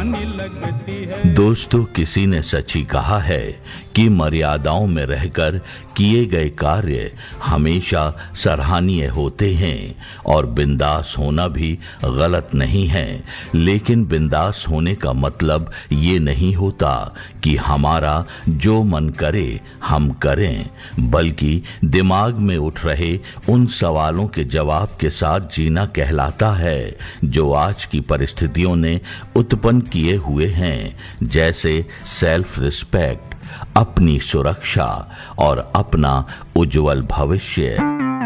सुहानी लगती है। दोस्तों, किसी ने सच ही कहा है कि मर्यादाओं में रहकर किए गए कार्य हमेशा सराहनीय होते हैं और बिंदास होना भी गलत नहीं है। लेकिन बिंदास होने का मतलब ये नहीं होता कि हमारा जो मन करे हम करें, बल्कि दिमाग में उठ रहे उन सवालों के जवाब के साथ जीना कहलाता है जो आज की परिस्थितियों ने उत्पन्न किए हुए हैं, जैसे सेल्फ रिस्पेक्ट, अपनी सुरक्षा और अपना उज्जवल भविष्य।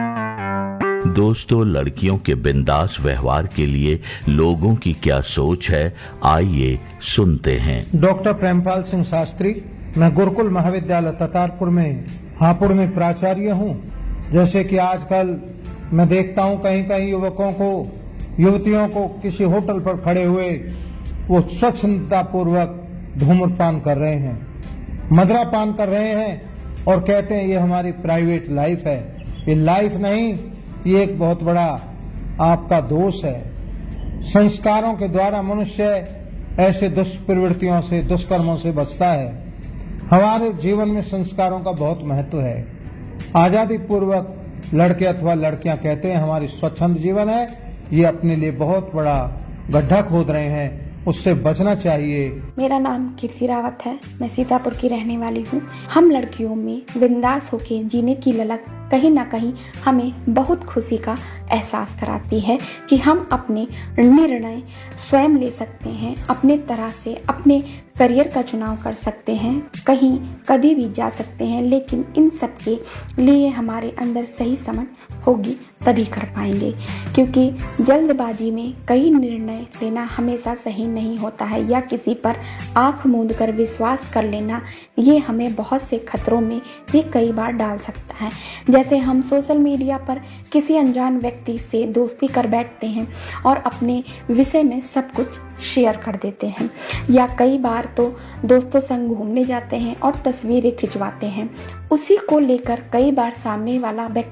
दोस्तों, लड़कियों के बिंदास व्यवहार के लिए लोगों की क्या सोच है, आइए सुनते हैं। डॉक्टर प्रेमपाल सिंह शास्त्री, मैं गुरुकुल महाविद्यालय ततारपुर में हापुड़ में प्राचार्य हूँ। जैसे कि आजकल मैं देखता हूँ कहीं कहीं युवकों को, युवतियों को किसी होटल पर खड़े हुए वो स्वच्छता पूर्वक धूम्रपान कर रहे हैं, मदिरापान कर रहे हैं और कहते हैं ये हमारी प्राइवेट लाइफ है। ये लाइफ नहीं, ये एक बहुत बड़ा आपका दोष है। संस्कारों के द्वारा मनुष्य ऐसे दुष्प्रवृत्तियों से, दुष्कर्मों से बचता है। हमारे जीवन में संस्कारों का बहुत महत्व है। आजादी पूर्वक लड़के अथवा लड़कियां कहते हैं हमारी स्वच्छंद जीवन है, ये अपने लिए बहुत बड़ा गड्ढा खोद रहे हैं, उससे बचना चाहिए। मेरा नाम कीर्ति रावत है, मैं सीतापुर की रहने वाली हूँ। हम लड़कियों में बिंदास होकर जीने की ललक कहीं ना कहीं हमें बहुत खुशी का एहसास कराती है कि हम अपने निर्णय स्वयं ले सकते हैं, अपने तरह से अपने करियर का चुनाव कर सकते हैं, कहीं कभी भी जा सकते हैं। लेकिन इन सब के लिए हमारे अंदर सही समझ होगी तभी कर पाएंगे, क्योंकि जल्दबाजी में कई निर्णय लेना हमेशा सही नहीं होता है, या किसी पर आंख मूंद कर विश्वास कर लेना ये हमें बहुत से खतरों में भी कई बार डाल सकता है। जैसे हम सोशल मीडिया पर किसी अनजान व्यक्ति से दोस्ती कर बैठते हैं और अपने विषय में सब कुछ शेयर कर देते हैं, या कई बार तो दोस्तों संग घूमने जाते हैं और तस्वीरें खिंचवाते हैं। उसी को लेकर कई बार सामने वाला व्यक्ति